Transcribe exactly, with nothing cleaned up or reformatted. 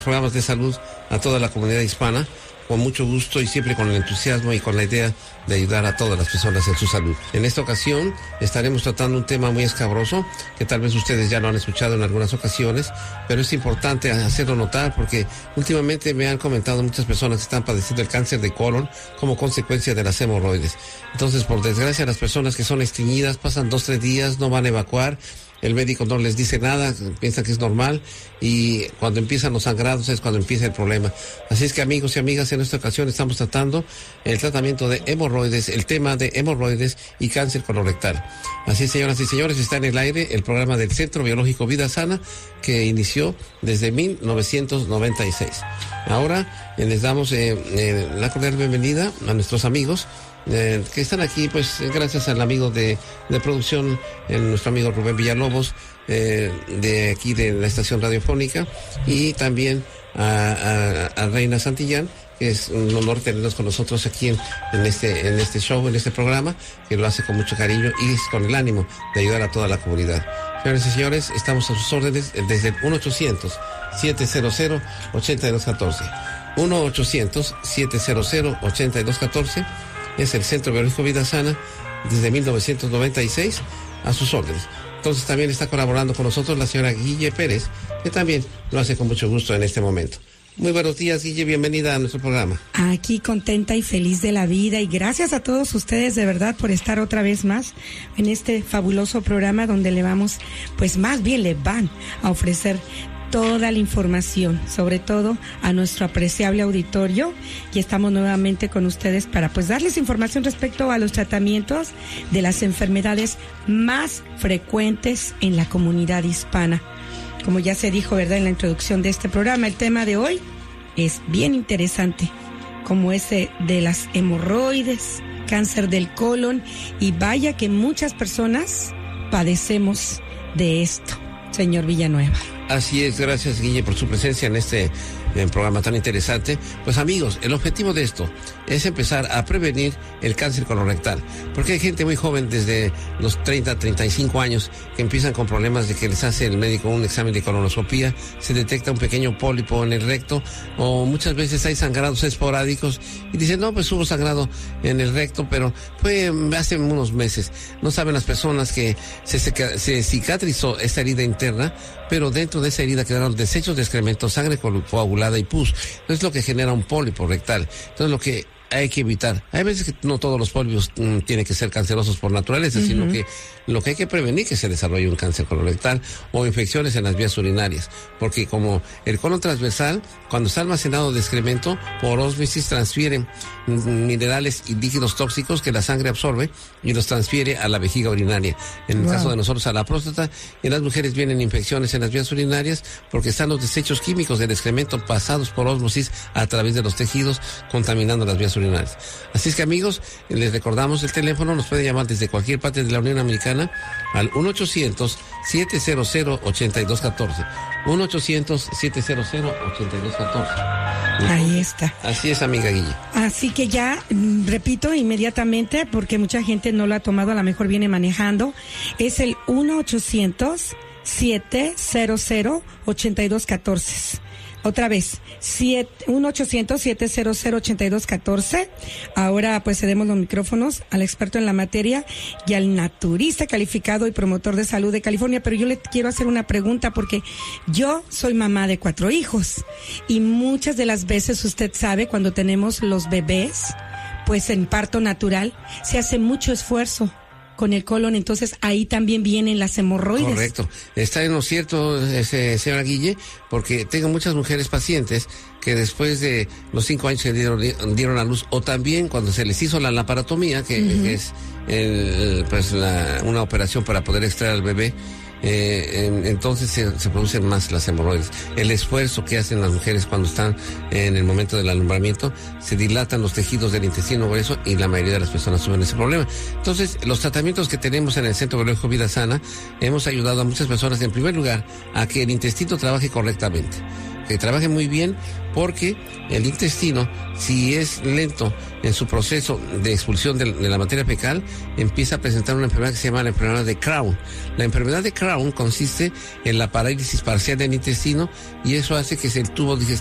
Programas de salud a toda la comunidad hispana, con mucho gusto y siempre con el entusiasmo y con la idea de ayudar a todas las personas en su salud. En esta ocasión estaremos tratando un tema muy escabroso que tal vez ustedes ya lo han escuchado en algunas ocasiones, pero es importante hacerlo notar porque últimamente me han comentado muchas personas que están padeciendo el cáncer de colon como consecuencia de las hemorroides. Entonces, por desgracia, las personas que son estreñidas pasan dos, tres días, no van a evacuar. El médico no les dice nada, piensan que es normal y cuando empiezan los sangrados es cuando empieza el problema. Así es que, amigos y amigas, en esta ocasión estamos tratando el tratamiento de hemorroides, el tema de hemorroides y cáncer colorectal. Así, señoras y señores, está en el aire el programa del Centro Biológico Vida Sana que inició desde mil novecientos noventa y seis. Ahora eh, les damos eh, eh, la cordial bienvenida a nuestros amigos Eh, que están aquí, pues gracias al amigo de, de producción, eh, nuestro amigo Rubén Villalobos, eh, de aquí de la estación radiofónica, y también a, a, a Reina Santillán, que es un honor tenerlos con nosotros aquí en, en este en este show, en este programa, que lo hace con mucho cariño y con el ánimo de ayudar a toda la comunidad. Señores y señores, estamos a sus órdenes desde el uno ochocientos, siete cero cero, ocho dos uno cuatro. uno ochocientos, siete cero cero, ocho dos uno cuatro. Es el Centro Biológico Vida Sana desde mil novecientos noventa y seis a sus órdenes. Entonces también está colaborando con nosotros la señora Guille Pérez, que también lo hace con mucho gusto en este momento. Muy buenos días, Guille, bienvenida a nuestro programa. Aquí contenta y feliz de la vida y gracias a todos ustedes de verdad por estar otra vez más en este fabuloso programa donde le vamos, pues más bien le van a ofrecer toda la información, sobre todo a nuestro apreciable auditorio, y estamos nuevamente con ustedes para pues darles información respecto a los tratamientos de las enfermedades más frecuentes en la comunidad hispana. Como ya se dijo, ¿verdad?, en la introducción de este programa, el tema de hoy es bien interesante, como ese de las hemorroides, cáncer del colon, y vaya que muchas personas padecemos de esto, señor Villanueva. Así es, gracias, Guille, por su presencia en este en programa tan interesante. Pues amigos, el objetivo de esto es empezar a prevenir el cáncer colorectal, porque hay gente muy joven desde los treinta, treinta y cinco años que empiezan con problemas de que les hace el médico un examen de colonoscopía, se detecta un pequeño pólipo en el recto o muchas veces hay sangrados esporádicos y dicen, no, pues hubo sangrado en el recto, pero fue hace unos meses. No saben las personas que se, se, se cicatrizó esta herida interna, pero dentro de esa herida quedaron desechos de excremento, sangre coagulada y pus. Es lo que genera un pólipo rectal. Entonces, lo que hay que evitar. Hay veces que no todos los pólipos mm, tienen que ser cancerosos por naturaleza, uh-huh. sino que lo que hay que prevenir es que se desarrolle un cáncer colorectal o infecciones en las vías urinarias. Porque como el colon transversal, cuando está almacenado de excremento, por ósmosis transfieren minerales y líquidos tóxicos que la sangre absorbe y los transfiere a la vejiga urinaria. En el wow. caso de nosotros a la próstata, en las mujeres vienen infecciones en las vías urinarias porque están los desechos químicos del excremento pasados por ósmosis a través de los tejidos, contaminando las vías urinarias. Así es que, amigos, les recordamos el teléfono, nos pueden llamar desde cualquier parte de la Unión Americana al uno ochocientos, siete cero cero, ocho dos uno cuatro. uno ochocientos, siete cero cero, ocho dos uno cuatro. Ahí está. Así es, amiga Guille. Así que ya, repito inmediatamente, porque mucha gente no lo ha tomado, a lo mejor viene manejando, es el uno ochocientos, siete cero cero, ocho dos uno cuatro. Otra vez, uno ochocientos, siete cero cero, ocho dos uno cuatro. Ahora pues cedemos los micrófonos al experto en la materia y al naturista calificado y promotor de salud de California, pero yo le quiero hacer una pregunta porque yo soy mamá de cuatro hijos y muchas de las veces, usted sabe, cuando tenemos los bebés, pues en parto natural, se hace mucho esfuerzo con el colon, entonces ahí también vienen las hemorroides. Correcto, está en lo cierto, ese, señora Guille, porque tengo muchas mujeres pacientes que después de los cinco años que dieron, dieron a luz, o también cuando se les hizo la laparotomía, que, uh-huh. que es el, pues la, una operación para poder extraer al bebé, Eh, en, entonces se, se producen más las hemorroides. El esfuerzo que hacen las mujeres cuando están en el momento del alumbramiento, se dilatan los tejidos del intestino grueso y la mayoría de las personas sufren ese problema. Entonces, los tratamientos que tenemos en el Centro Biológico Vida Sana, hemos ayudado a muchas personas, en primer lugar, a que el intestino trabaje correctamente. que trabaje muy bien, porque el intestino, si es lento en su proceso de expulsión de, de la materia fecal, empieza a presentar una enfermedad que se llama la enfermedad de Crohn. La enfermedad de Crohn consiste en la parálisis parcial del intestino y eso hace que el tubo digestivo